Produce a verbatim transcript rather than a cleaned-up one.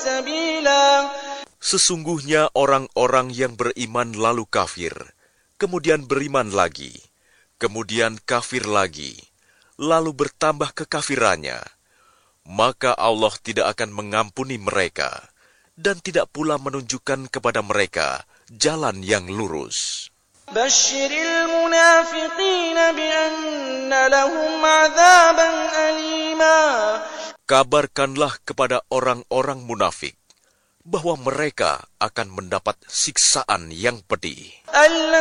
Sesungguhnya orang-orang yang beriman lalu kafir, kemudian beriman lagi, kemudian kafir lagi, lalu bertambah kekafirannya, maka Allah tidak akan mengampuni mereka dan tidak pula menunjukkan kepada mereka jalan yang lurus. Basyiril munafiqina bi'anna lahum 'adzaban alima. Kabarkanlah kepada orang-orang munafik bahwa mereka akan mendapat siksaan yang pedih.